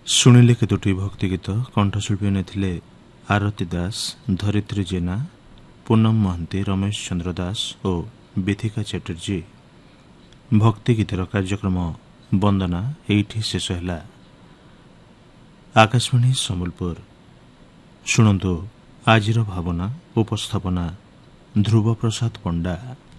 ଶୁଣିଲେ କେତୋଟି ଭକ୍ତି ଗୀତ। କଣ୍ଠଶିଳ୍ପୀ ନେଇଥିଲେ ଆରତୀ ଦାସ, ଧରିତ୍ରୀ ଜେନା, ପୂନମ ମହାନ୍ତି, ରମେଶ ଚନ୍ଦ୍ର ଦାସ ଓ ବିଥିକା ଚାଟର୍ଜୀ। ଭକ୍ତି ଗୀତର କାର୍ଯ୍ୟକ୍ରମ ବନ୍ଦନା ଏଇଠି ଶେଷ ହେଲା। ଆକାଶବାଣୀ ସମ୍ବଲପୁର। ଶୁଣନ୍ତୁ ଆଜିର ଭାବନା ଉପସ୍ଥାପନା ଧ୍ରୁବ ପ୍ରସାଦ ପଣ୍ଡା।